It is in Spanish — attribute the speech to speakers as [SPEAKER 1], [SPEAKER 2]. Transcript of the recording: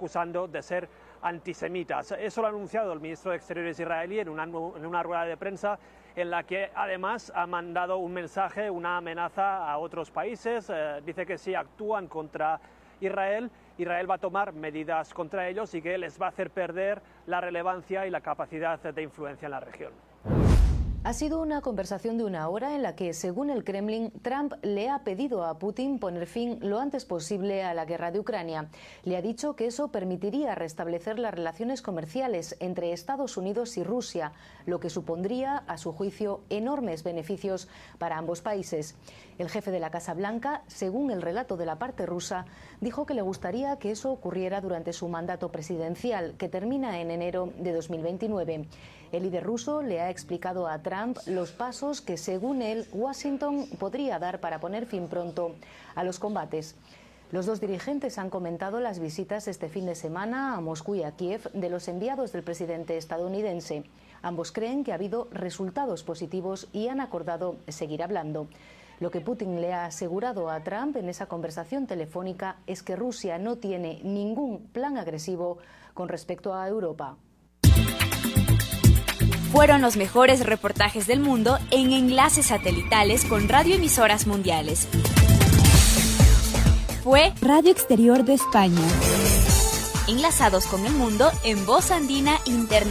[SPEAKER 1] acusando de ser antisemitas. Eso lo ha anunciado el ministro de Exteriores israelí en una rueda de prensa en la que además ha mandado un mensaje, una amenaza a otros países. Dice que si actúan contra Israel va a tomar medidas contra ellos y que les va a hacer perder la relevancia y la capacidad de influencia en la región.
[SPEAKER 2] Ha sido una conversación de una hora en la que, según el Kremlin, Trump le ha pedido a Putin poner fin lo antes posible a la guerra de Ucrania. Le ha dicho que eso permitiría restablecer las relaciones comerciales entre Estados Unidos y Rusia, lo que supondría, a su juicio, enormes beneficios para ambos países. El jefe de la Casa Blanca, según el relato de la parte rusa, dijo que le gustaría que eso ocurriera durante su mandato presidencial, que termina en enero de 2029. El líder ruso le ha explicado a Trump los pasos que, según él, Washington podría dar para poner fin pronto a los combates. Los dos dirigentes han comentado las visitas este fin de semana a Moscú y a Kiev de los enviados del presidente estadounidense. Ambos creen que ha habido resultados positivos y han acordado seguir hablando. Lo que Putin le ha asegurado a Trump en esa conversación telefónica es que Rusia no tiene ningún plan agresivo con respecto a Europa.
[SPEAKER 3] Fueron los mejores reportajes del mundo en enlaces satelitales con radioemisoras mundiales. Fue Radio Exterior de España. Enlazados con el mundo en Voz Andina Internacional.